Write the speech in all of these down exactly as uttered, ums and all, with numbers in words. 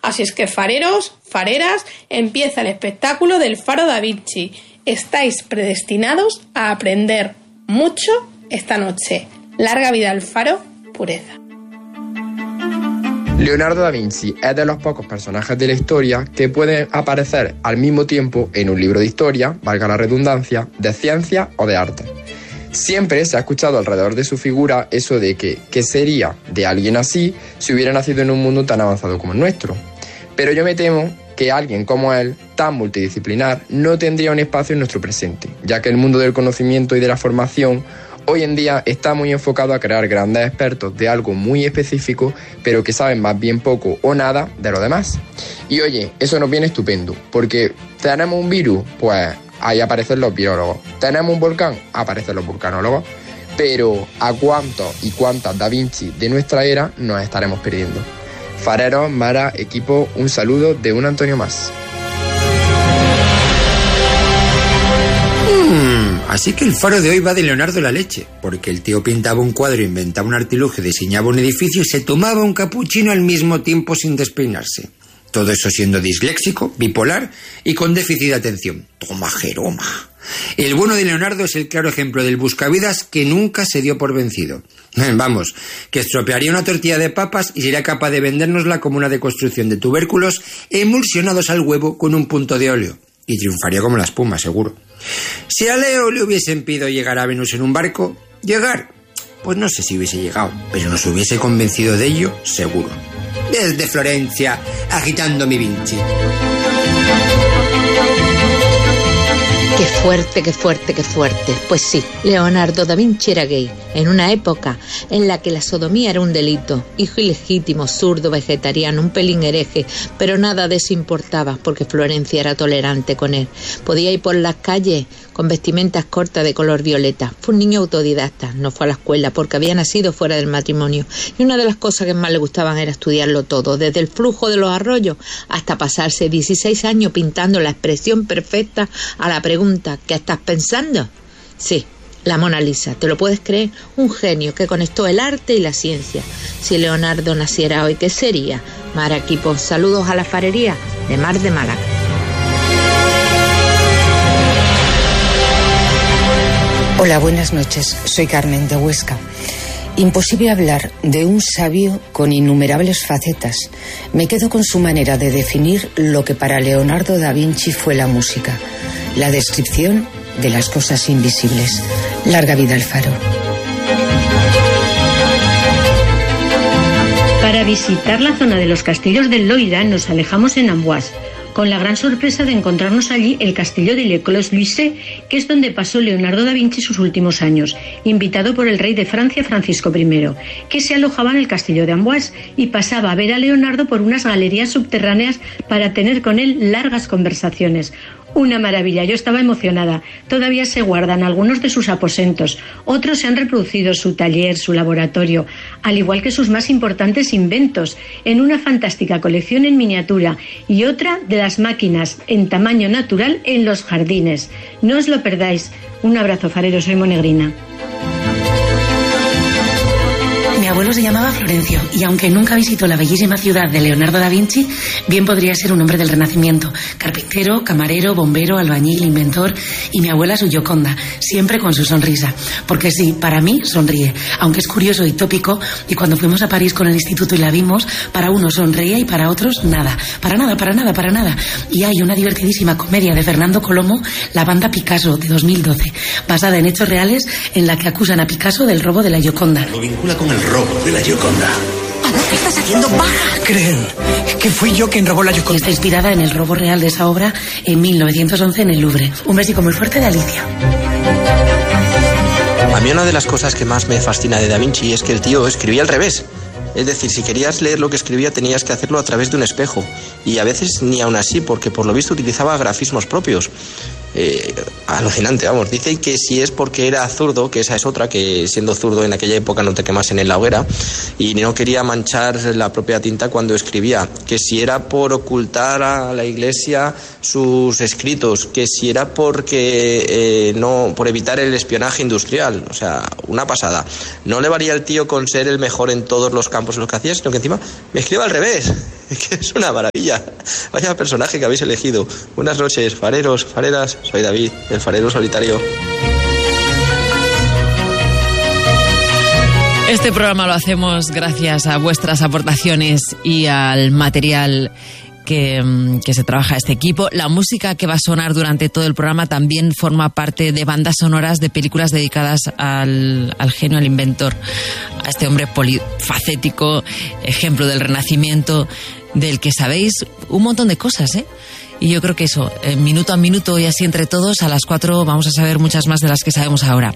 Así es que fareros, fareras, empieza el espectáculo del Faro Da Vinci. Estáis predestinados a aprender mucho esta noche. Larga vida al faro, pureza. Leonardo da Vinci es de los pocos personajes de la historia que pueden aparecer al mismo tiempo en un libro de historia, valga la redundancia, de ciencia o de arte. Siempre se ha escuchado alrededor de su figura eso de que ¿qué sería de alguien así si hubiera nacido en un mundo tan avanzado como el nuestro? Pero yo me temo que alguien como él, tan multidisciplinar, no tendría un espacio en nuestro presente, ya que el mundo del conocimiento y de la formación hoy en día está muy enfocado a crear grandes expertos de algo muy específico, pero que saben más bien poco o nada de lo demás. Y oye, eso nos viene estupendo, porque tenemos un virus, pues ahí aparecen los virólogos. Tenemos un volcán, aparecen los vulcanólogos. Pero ¿a cuántos y cuántas Da Vinci de nuestra era nos estaremos perdiendo? Fareros, Mara, equipo, un saludo de un Antonio más. Así que el faro de hoy va de Leonardo la leche, porque el tío pintaba un cuadro, inventaba un artilugio, diseñaba un edificio y se tomaba un capuchino al mismo tiempo sin despeinarse. Todo eso siendo disléxico, bipolar y con déficit de atención. Toma Jeroma. El bueno de Leonardo es el claro ejemplo del buscavidas que nunca se dio por vencido. Vamos, que estropearía una tortilla de papas y sería capaz de vendérnosla como una deconstrucción de tubérculos emulsionados al huevo con un punto de óleo. Y triunfaría como la espuma, seguro. Si a Leo le hubiesen pedido llegar a Venus en un barco, llegar, pues no sé si hubiese llegado, pero nos hubiese convencido de ello, seguro. Desde Florencia, agitando mi Vinci. Qué fuerte, qué fuerte, qué fuerte. Pues sí, Leonardo da Vinci era gay, en una época en la que la sodomía era un delito. Hijo ilegítimo, zurdo, vegetariano, un pelín hereje, pero nada de eso importaba, porque Florencia era tolerante con él. Podía ir por las calles con vestimentas cortas de color violeta. Fue un niño autodidacta, no fue a la escuela porque había nacido fuera del matrimonio. Y una de las cosas que más le gustaban era estudiarlo todo, desde el flujo de los arroyos hasta pasarse dieciséis años pintando la expresión perfecta a la pregunta ¿qué estás pensando? Sí, la Mona Lisa, ¿te lo puedes creer? Un genio que conectó el arte y la ciencia. Si Leonardo naciera hoy, ¿qué sería? Mara equipo, saludos a la farería de Mar de Málaga. Hola, buenas noches. Soy Carmen de Huesca. Imposible hablar de un sabio con innumerables facetas. Me quedo con su manera de definir lo que para Leonardo da Vinci fue la música. La descripción de las cosas invisibles. Larga vida al faro. Para visitar la zona de los castillos del Loira nos alejamos en Amboise, con la gran sorpresa de encontrarnos allí el castillo de Le Clos-Luisset, que es donde pasó Leonardo da Vinci sus últimos años, invitado por el rey de Francia Francisco primero, que se alojaba en el castillo de Amboise y pasaba a ver a Leonardo por unas galerías subterráneas para tener con él largas conversaciones. Una maravilla, yo estaba emocionada. Todavía se guardan algunos de sus aposentos, otros se han reproducido su taller, su laboratorio, al igual que sus más importantes inventos, en una fantástica colección en miniatura y otra de las máquinas en tamaño natural en los jardines. No os lo perdáis. Un abrazo, farero, soy Monegrina. Mi abuelo se llamaba Florencio y aunque nunca visitó la bellísima ciudad de Leonardo da Vinci, bien podría ser un hombre del Renacimiento. Carpintero, camarero, bombero, albañil, inventor y mi abuela su Gioconda, siempre con su sonrisa. Porque sí, para mí sonríe, aunque es curioso y tópico y cuando fuimos a París con el instituto y la vimos, para unos sonreía y para otros nada. Para nada, para nada, para nada. Y hay una divertidísima comedia de Fernando Colomo, La banda Picasso, de dos mil doce, basada en hechos reales en la que acusan a Picasso del robo de la Gioconda. Lo vincula con el robo de la Gioconda. ¿Qué estás haciendo? ¡Baja! ¿Creen que fui yo quien robó la Gioconda? Está inspirada en el robo real de esa obra en mil novecientos once en el Louvre. Un besico muy fuerte de Alicia. A mí una de las cosas que más me fascina de Da Vinci es que el tío escribía al revés. Es decir, si querías leer lo que escribía tenías que hacerlo a través de un espejo. Y a veces ni aún así, porque por lo visto utilizaba grafismos propios. Eh, alucinante, vamos. Dicen que si es porque era zurdo, que esa es otra, que siendo zurdo en aquella época no te quemasen en la hoguera y no quería manchar la propia tinta cuando escribía, que si era por ocultar a la iglesia sus escritos, que si era porque eh, no, por evitar el espionaje industrial. O sea, una pasada. No le valía al tío con ser el mejor en todos los campos en los que hacía, sino que encima me escribe al revés. que es una maravilla. Vaya personaje que habéis elegido. Buenas noches, fareros, fareras. Soy David, el farero solitario. Este programa lo hacemos gracias a vuestras aportaciones y al material que, que se trabaja este equipo. La música que va a sonar durante todo el programa también forma parte de bandas sonoras de películas dedicadas al, al genio, al inventor, a este hombre polifacético, ejemplo del Renacimiento, del que sabéis un montón de cosas, ¿eh? Y yo creo que eso, minuto a minuto y así entre todos, a las cuatro vamos a saber muchas más de las que sabemos ahora.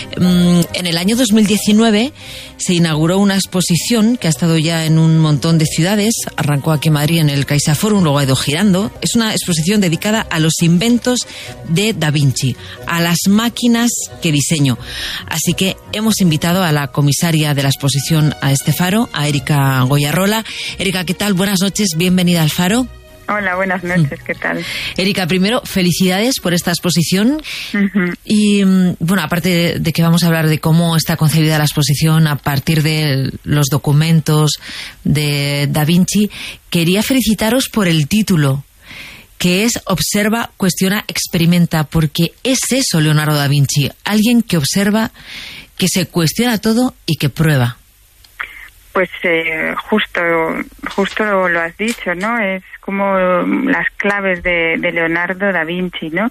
En el año dos mil diecinueve se inauguró una exposición que ha estado ya en un montón de ciudades. Arrancó aquí en Madrid en el CaixaForum, luego ha ido girando. Es una exposición dedicada a los inventos de Da Vinci, a las máquinas que diseñó. Así que hemos invitado a la comisaria de la exposición a este faro, a Erika Goyarrola. Erika, ¿qué tal? Buenas noches, bienvenida al Faro. Hola, buenas noches, ¿qué tal? Erika, primero, felicidades por esta exposición. Uh-huh. Y, bueno, aparte de, de que vamos a hablar de cómo está concebida la exposición a partir de los documentos de Da Vinci, quería felicitaros por el título, que es Observa, Cuestiona, Experimenta, porque es eso Leonardo da Vinci, alguien que observa, que se cuestiona todo y que prueba. Pues eh, justo, justo lo, lo has dicho, ¿no? Es como las claves de, de Leonardo da Vinci, ¿no?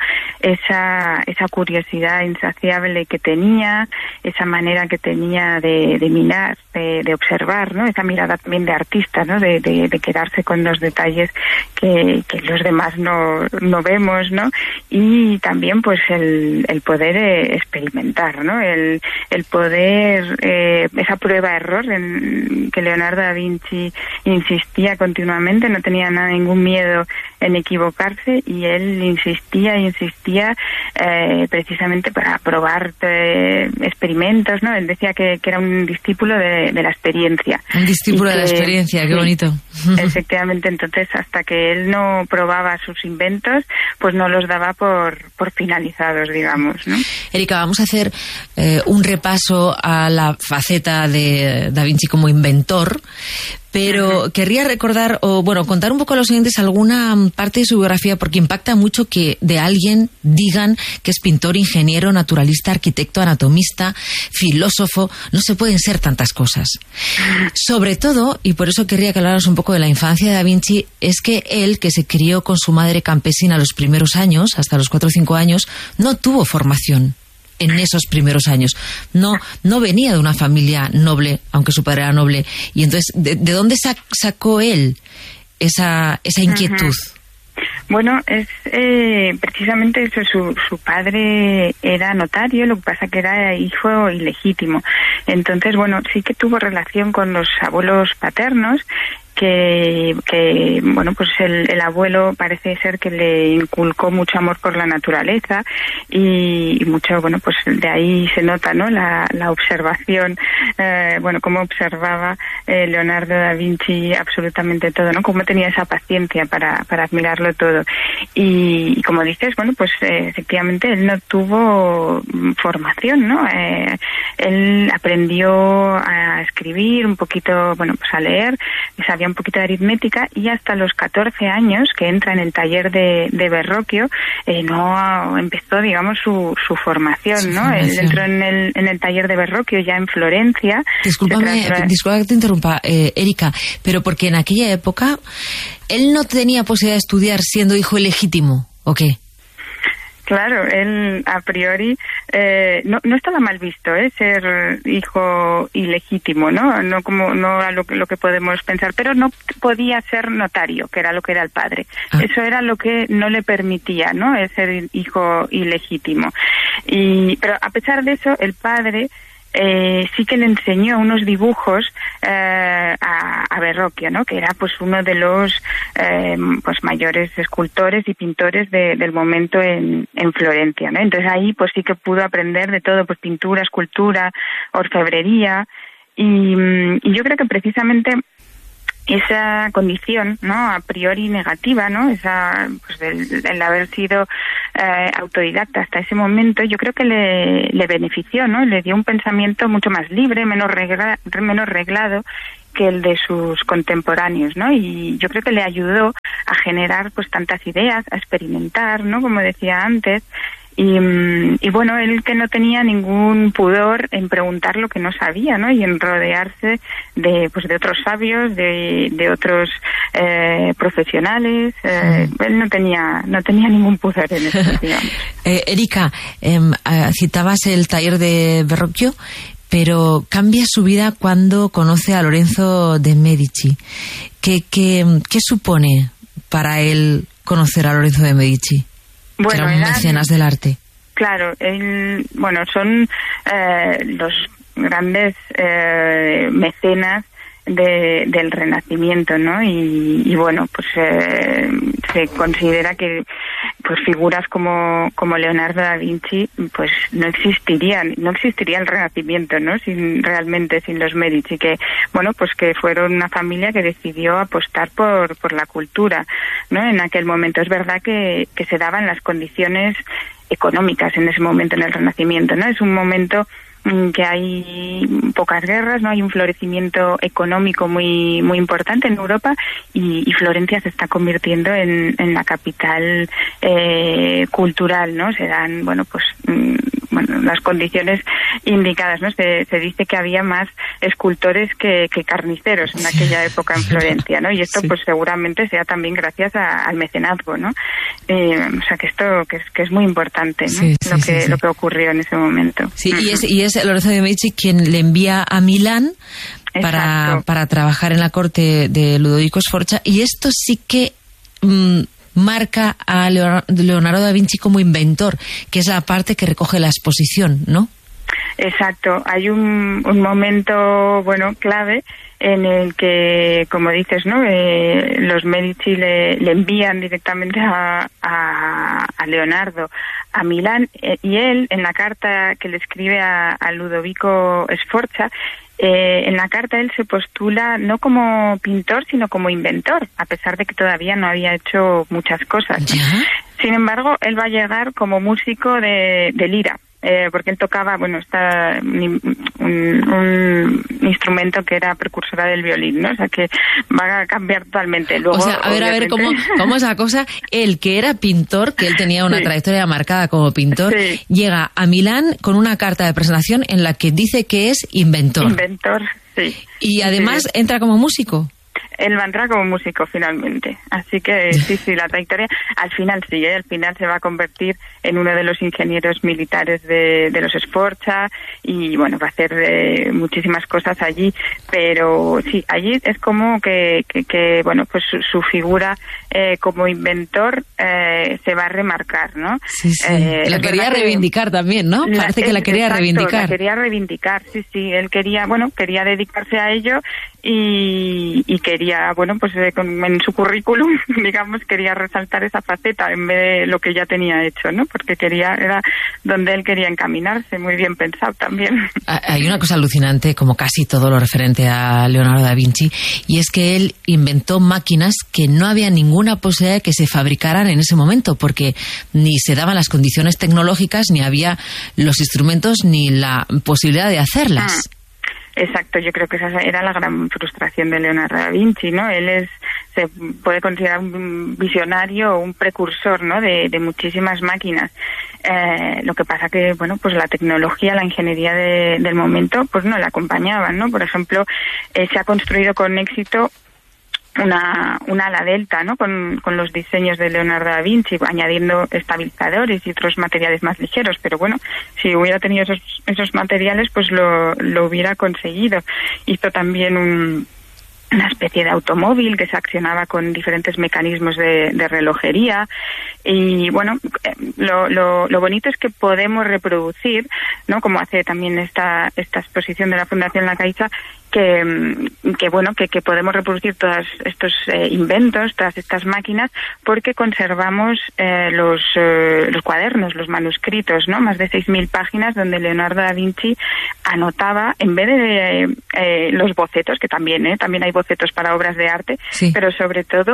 Esa, esa curiosidad insaciable que tenía, esa manera que tenía de, de mirar, de, de observar, ¿no? Esa mirada también de artista, ¿no? De, de, de quedarse con los detalles que, que los demás no, no vemos, ¿no? Y también, pues, el, el poder eh, experimentar, ¿no? El, el poder, eh, esa prueba-error en que Leonardo da Vinci insistía continuamente, no tenía nada, ningún miedo en equivocarse, y él insistía e insistía eh, precisamente para probar eh, experimentos, ¿no? Él decía que, que era un discípulo de, de la experiencia. Un discípulo que, de la experiencia, qué sí, bonito. Efectivamente, entonces hasta que él no probaba sus inventos, pues no los daba por, por finalizados, digamos, ¿no? Erika, vamos a hacer eh, un repaso a la faceta de Da Vinci como inventor, pero uh-huh. querría recordar, o bueno, contar un poco a los oyentes alguna parte de su biografía, porque impacta mucho que de alguien digan que es pintor, ingeniero, naturalista, arquitecto, anatomista, filósofo. No se pueden ser tantas cosas. Sobre todo, y por eso querría que hablaras un poco de la infancia de Da Vinci, es que él, que se crió con su madre campesina los primeros años, hasta los cuatro o cinco años, no tuvo formación en esos primeros años. No, no venía de una familia noble, aunque su padre era noble. Y entonces, ¿de, de dónde sac, sacó él esa, esa inquietud? Uh-huh. Bueno, es eh, precisamente eso. Su, su padre era notario, lo que pasa que era hijo ilegítimo. Entonces, bueno, sí que tuvo relación con los abuelos paternos, que, que bueno, pues el, el abuelo parece ser que le inculcó mucho amor por la naturaleza, y, y mucho, bueno, pues de ahí se nota, ¿no? La, la observación, eh, bueno, cómo observaba eh, Leonardo da Vinci absolutamente todo, ¿no? Cómo tenía esa paciencia para, para admirarlo todo. Y, y como dices, bueno, pues eh, efectivamente él no tuvo formación, ¿no? Eh, él aprendió a escribir un poquito, bueno, pues a leer, sabía un poquito de aritmética, y hasta los catorce años que entra en el taller de, de Verrocchio, eh, no empezó, digamos, su, su formación, su ¿no? Formación. Él entró en el, en el taller de Verrocchio ya en Florencia. Discúlpame, tras... disculpa que te interrumpa, eh, Erika, pero porque en aquella época él no tenía posibilidad de estudiar siendo hijo ilegítimo, ¿o qué? Claro, él a priori eh, no, no estaba mal visto, ¿eh? Ser hijo ilegítimo, ¿no? No como no a lo, lo que podemos pensar, pero no podía ser notario, que era lo que era el padre. Ah. Eso era lo que no le permitía, ¿no? El ser hijo ilegítimo. Y pero a pesar de eso, el padre Eh, sí que le enseñó unos dibujos eh, a, a Verrocchio, ¿no? Que era pues uno de los eh, pues mayores escultores y pintores de, del momento en, en Florencia, ¿no? Entonces ahí pues sí que pudo aprender de todo, pues pintura, escultura, orfebrería, y, y yo creo que precisamente esa condición, ¿no? A priori negativa, ¿no? Esa, pues el, el haber sido eh, autodidacta hasta ese momento, yo creo que le, le benefició, ¿no? Le dio un pensamiento mucho más libre, menos regla, menos reglado, que el de sus contemporáneos, ¿no? Y yo creo que le ayudó a generar pues tantas ideas, a experimentar, ¿no? Como decía antes. Y, y bueno, él que no tenía ningún pudor en preguntar lo que no sabía, ¿no? Y en rodearse de pues de otros sabios, de, de otros eh, profesionales. Eh, él no tenía no tenía ningún pudor en eso, digamos. eh, Erika, eh, citabas el taller de Verrocchio, pero cambia su vida cuando conoce a Lorenzo de Medici. ¿Qué, qué, qué supone para él conocer a Lorenzo de Medici? Bueno, que eran eran, mecenas del arte. Claro, él, bueno, son eh, los grandes eh, mecenas de, del Renacimiento, ¿no? Y, y bueno, pues eh, se considera que pues figuras como como Leonardo da Vinci pues no existirían, no existiría el Renacimiento, ¿no? Sin realmente sin los Medici, que bueno, pues que fueron una familia que decidió apostar por por la cultura, ¿no? En aquel momento es verdad que que se daban las condiciones económicas en ese momento en el Renacimiento, ¿no? Es un momento que hay pocas guerras, no hay un florecimiento económico muy muy importante en Europa y, y Florencia se está convirtiendo en, en la capital eh, cultural, ¿no? Se dan, bueno, pues mm, bueno, las condiciones indicadas, ¿no? Se, se dice que había más escultores que, que carniceros en aquella época en Florencia, ¿no? Y esto sí. Pues seguramente sea también gracias a, al mecenazgo, ¿no? Eh, o sea que esto que es que es muy importante, ¿no? Sí, sí, lo que sí, sí. lo que ocurrió en ese momento. Sí, y es y es Lorenzo de Medici quien le envía a Milán para, para trabajar en la corte de Ludovico Sforza, y esto sí que mmm, marca a Leonardo da Vinci como inventor, que es la parte que recoge la exposición, ¿no? Exacto, hay un, un momento, bueno, clave en el que, como dices, ¿no? Eh, los Medici le, le envían directamente a, a, a Leonardo a Milán, eh, y él, en la carta que le escribe a, a Ludovico Sforza, eh, en la carta él se postula no como pintor, sino como inventor, a pesar de que todavía no había hecho muchas cosas. ¿Ya? Sin embargo, él va a llegar como músico de, de lira. Eh, porque él tocaba, bueno, está un, un instrumento que era precursora del violín, ¿no? O sea que va a cambiar totalmente. Luego, o sea, a ver, a ver, ¿cómo, cómo es la cosa? Él, que era pintor, que él tenía una sí. trayectoria marcada como pintor, sí. llega a Milán con una carta de presentación en la que dice que es inventor. Inventor, sí. Y además sí. entra como músico. Él va a entrar como músico finalmente, así que sí, sí, la trayectoria al final sí, ¿eh? Al final se va a convertir en uno de los ingenieros militares de, de los Sforza y bueno, va a hacer eh, muchísimas cosas allí, pero sí, allí es como que, que, que bueno, pues su, su figura eh, como inventor eh, se va a remarcar, ¿no? Sí, sí. Eh, la quería reivindicar que, también, ¿no? Parece la, que la quería exacto, reivindicar. La quería reivindicar, sí, sí, él quería, bueno, quería dedicarse a ello y, y quería, bueno, pues eh, con, en su currículum, digamos, quería resaltar esa faceta en vez de lo que ya tenía hecho, ¿no? Porque quería, era donde él quería encaminarse, muy bien pensado también. Hay una cosa alucinante, como casi todo lo referente a Leonardo da Vinci, y es que él inventó máquinas que no había ninguna posibilidad de que se fabricaran en ese momento, porque ni se daban las condiciones tecnológicas, ni había los instrumentos, ni la posibilidad de hacerlas. Ah. Exacto, yo creo que esa era la gran frustración de Leonardo da Vinci, ¿no? Él es, se puede considerar un visionario o un precursor, ¿no? De, de muchísimas máquinas. Eh, lo que pasa que, bueno, pues la tecnología, la ingeniería de, del momento, pues no la acompañaban, ¿no? Por ejemplo, eh, se ha construido con éxito una, una ala delta, ¿no? Con, con los diseños de Leonardo da Vinci, añadiendo estabilizadores y otros materiales más ligeros, pero bueno, si hubiera tenido esos, esos materiales, pues lo, lo hubiera conseguido. Hizo también un, una especie de automóvil que se accionaba con diferentes mecanismos de, de relojería y bueno, lo, lo, lo bonito es que podemos reproducir, ¿no? Como hace también esta, esta exposición de la Fundación La Caixa, que, que bueno, que, que podemos reproducir todos estos eh, inventos, todas estas máquinas, porque conservamos eh, los, eh, los cuadernos, los manuscritos, ¿no? Más de seis mil páginas donde Leonardo da Vinci anotaba, en vez de eh, los bocetos, que también, ¿eh? También hay bocetos para obras de arte, sí. Pero sobre todo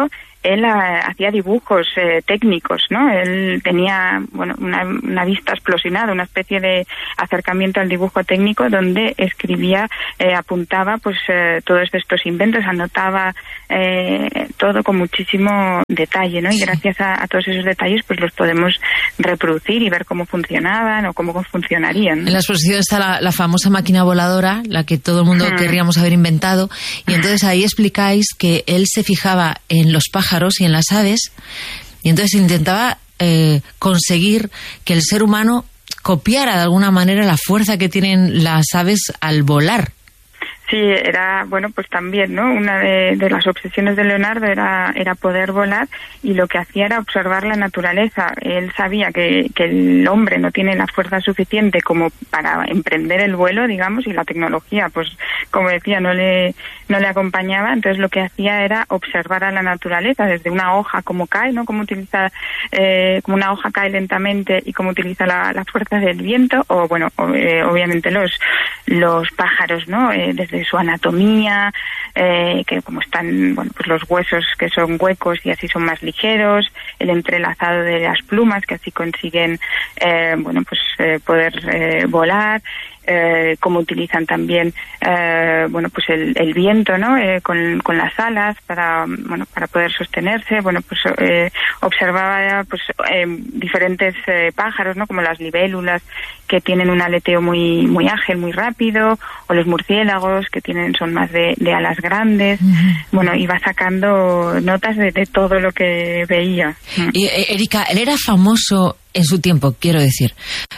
él uh, hacía dibujos eh, técnicos, ¿no? Él tenía, bueno, una, una vista explosionada, una especie de acercamiento al dibujo técnico donde escribía, eh, apuntaba pues eh, todos estos inventos, anotaba eh, todo con muchísimo detalle, ¿no? Y gracias a, a todos esos detalles pues los podemos reproducir y ver cómo funcionaban o cómo funcionarían, ¿no? En la exposición está la, la famosa máquina voladora, la que todo el mundo hmm. querríamos haber inventado, y entonces ahí explicáis que él se fijaba en los pájaros y en las aves, y entonces intentaba eh, conseguir que el ser humano copiara de alguna manera la fuerza que tienen las aves al volar. Sí, era, bueno, pues también, ¿no? Una de, de las obsesiones de Leonardo era, era poder volar, y lo que hacía era observar la naturaleza. Él sabía que, que el hombre no tiene la fuerza suficiente como para emprender el vuelo, digamos, y la tecnología, pues, como decía, no le, no le acompañaba. Entonces lo que hacía era observar a la naturaleza, desde una hoja, cómo cae, ¿no? Cómo utiliza, eh, como una hoja cae lentamente y cómo utiliza la, la fuerza del viento, o, bueno, o, eh, obviamente los, los pájaros, ¿no? Eh, desde de su anatomía, eh, que como están, bueno, pues los huesos que son huecos y así son más ligeros, el entrelazado de las plumas que así consiguen, eh, bueno, pues eh, poder eh, volar. Eh, cómo utilizan también eh, bueno pues el, el viento, ¿no? Eh, con, con las alas para bueno para poder sostenerse. Bueno pues eh, observaba pues eh, diferentes eh, pájaros, ¿no? Como las libélulas, que tienen un aleteo muy muy ágil, muy rápido, o los murciélagos, que tienen son más de, de alas grandes. Uh-huh. Bueno, iba sacando notas de, de todo lo que veía. Y Erika, él era famoso en su tiempo, quiero decir.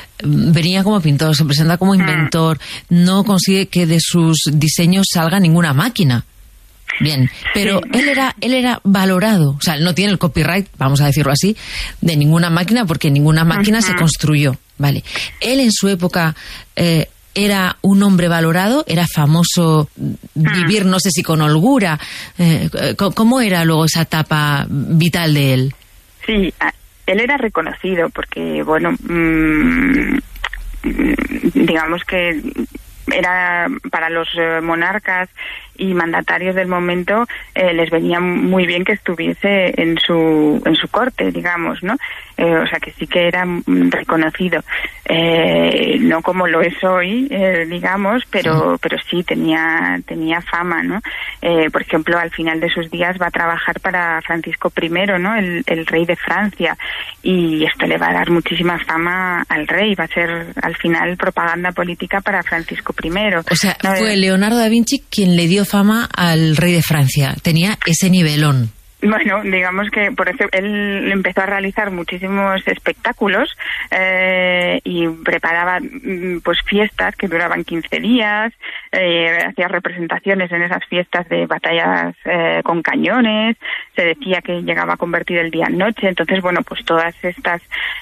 Venía como pintor, se presenta como inventor, no consigue que de sus diseños salga ninguna máquina. Bien, pero sí. él era él era valorado, o sea, él no tiene el copyright, vamos a decirlo así, de ninguna máquina, porque ninguna máquina uh-huh. se construyó, ¿vale? Él en su época eh, era un hombre valorado, era famoso, vivir, no sé si con holgura. Eh, ¿Cómo era luego esa etapa vital de él? Sí, él era reconocido porque, bueno, mmm, digamos que era para los eh, monarcas y mandatarios del momento, eh, les venía muy bien que estuviese en su en su corte, digamos, ¿no? Eh, o sea que sí que era reconocido, eh, no como lo es hoy, eh, digamos, pero sí. pero sí tenía tenía fama, ¿no? Eh, por ejemplo, al final de sus días va a trabajar para Francisco primero, ¿no? El, el rey de Francia, y esto le va a dar muchísima fama al rey, va a ser al final propaganda política para Francisco primero. O sea, ¿no? Fue Leonardo da Vinci quien le dio fama al rey de Francia, tenía ese nivelón. Bueno, digamos que por eso él empezó a realizar muchísimos espectáculos eh, y preparaba pues fiestas que duraban quince días, eh, hacía representaciones en esas fiestas de batallas eh, con cañones, se decía que llegaba a convertir el día en noche. Entonces, bueno, pues todas estas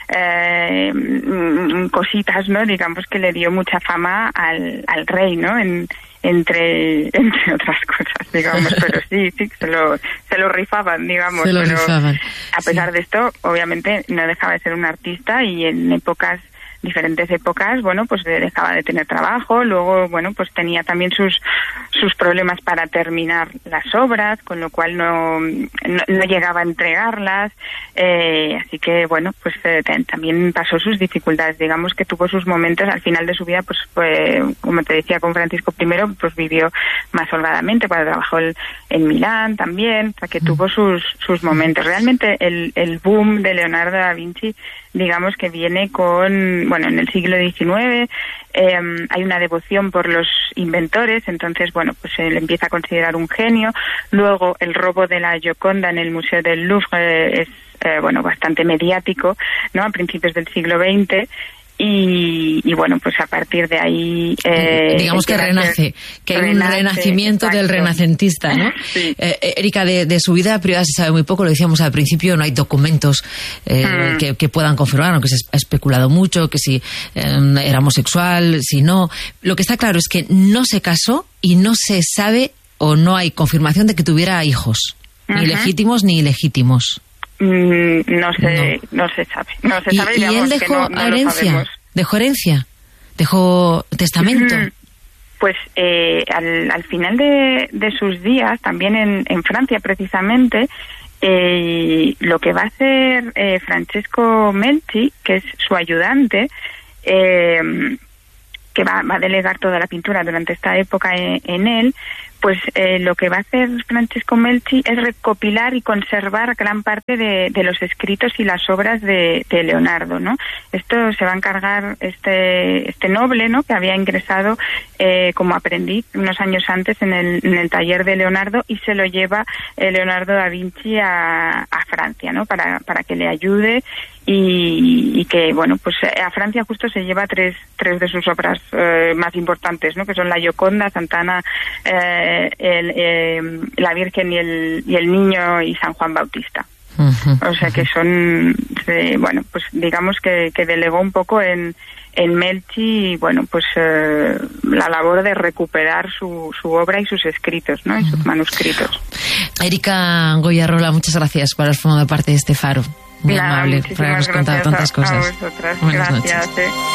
eh, cositas, ¿no? Digamos que le dio mucha fama al, al rey, ¿no? En, entre entre otras cosas, digamos, pero sí, sí, se lo, se lo rifaban, digamos. Se lo pero rifaban. A pesar sí. de esto, obviamente, no dejaba de ser un artista, y en épocas, diferentes épocas, bueno, pues dejaba de tener trabajo, luego, bueno, pues tenía también sus sus problemas para terminar las obras, con lo cual no, no, no llegaba a entregarlas, eh, así que, bueno, pues eh, también pasó sus dificultades, digamos que tuvo sus momentos al final de su vida, pues, pues como te decía, con Francisco primero, pues vivió más holgadamente, cuando trabajó el, en Milán también, o sea que tuvo sus sus momentos. Realmente el, el boom de Leonardo da Vinci, digamos que viene con, bueno, en el siglo diecinueve, eh, hay una devoción por los inventores, entonces, bueno, pues se le empieza a considerar un genio. Luego, el robo de la Gioconda en el Museo del Louvre es, eh, bueno, bastante mediático, ¿no?, a principios del siglo veinte. Y, y bueno, pues a partir de ahí eh, digamos que renace, que hay renace, un renacimiento exacto. del renacentista, ¿no? Sí. eh, Erika, de, de su vida privada se sabe muy poco, lo decíamos al principio, no hay documentos eh, mm. que, que puedan confirmar, aunque se ha especulado mucho que si eh, era homosexual, si no. Lo que está claro es que no se casó y no se sabe, o no hay confirmación de que tuviera hijos, uh-huh. ni legítimos ni ilegítimos. Mm, no sé, no. no se sabe. No se ¿Y, sabe, y él dejó que no, no herencia? ¿Dejó herencia? ¿Dejó testamento? Pues eh, al, al final de, de sus días, también en, en Francia precisamente, Eh, y lo que va a hacer eh, Francesco Melzi, que es su ayudante, eh, que va, va a delegar toda la pintura durante esta época en, en él, pues eh, lo que va a hacer Francesco Melzi es recopilar y conservar gran parte de, de los escritos y las obras de, de Leonardo, ¿no? Esto se va a encargar este este noble, ¿no?, que había ingresado eh, como aprendiz unos años antes en el, en el taller de Leonardo, y se lo lleva eh, Leonardo da Vinci a, a Francia, ¿no?, para, para que le ayude. Y, y que, bueno, pues a Francia justo se lleva tres tres de sus obras eh, más importantes, ¿no?, que son la Gioconda, Santa Ana, eh, el, eh, la Virgen y el, y el Niño y San Juan Bautista. Uh-huh. O sea que son, eh, bueno, pues digamos que, que delegó un poco en, en Melzi, y bueno, pues eh, la labor de recuperar su, su obra y sus escritos, ¿no?, y sus manuscritos. Erika Goyarrola, muchas gracias por haber formado parte de este faro. Muy Nada, amable por habernos contado tantas a, cosas. A vosotras. Buenas Gracias. Noches. Eh.